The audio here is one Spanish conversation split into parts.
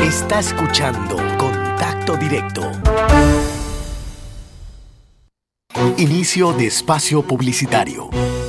Está escuchando Contacto Directo. Inicio de espacio publicitario.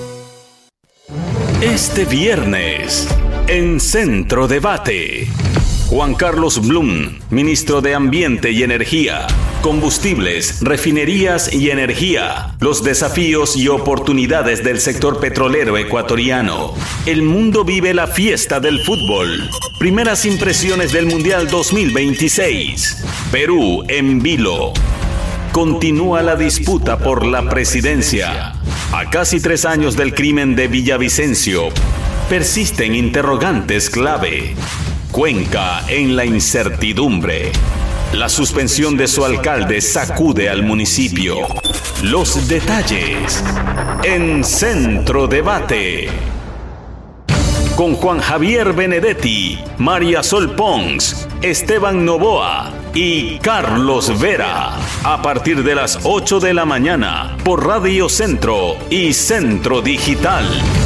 Este viernes, en Centro Debate, Juan Carlos Blum, ministro de Ambiente y Energía, combustibles, refinerías y energía, los desafíos y oportunidades del sector petrolero ecuatoriano. El mundo vive la fiesta del fútbol. Primeras impresiones del Mundial 2026. Perú en vilo. Continúa la disputa por la presidencia. A casi 3 años del crimen de Villavicencio, persisten interrogantes clave. Cuenca en la incertidumbre. La suspensión de su alcalde sacude al municipio. Los detalles en Centro Debate. Con Juan Javier Benedetti, María Sol Pons, Esteban Novoa y Carlos Vera. A partir de las 8 de la mañana por Radio Centro y Centro Digital.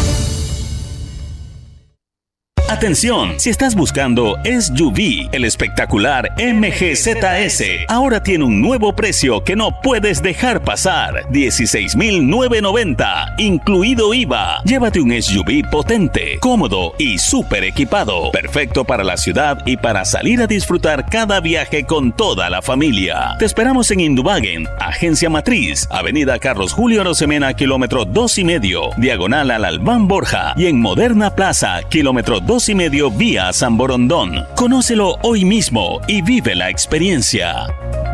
Atención, si estás buscando SUV, el espectacular MGZS ahora tiene un nuevo precio que no puedes dejar pasar. 16,990, incluido IVA. Llévate un SUV potente, cómodo y súper equipado. Perfecto para la ciudad y para salir a disfrutar cada viaje con toda la familia. Te esperamos en Indubagen, Agencia Matriz, Avenida Carlos Julio Arosemena, kilómetro 2,5, diagonal al Albán Borja, y en Moderna Plaza, kilómetro 2,5 vía San Borondón. Conócelo hoy mismo y vive la experiencia.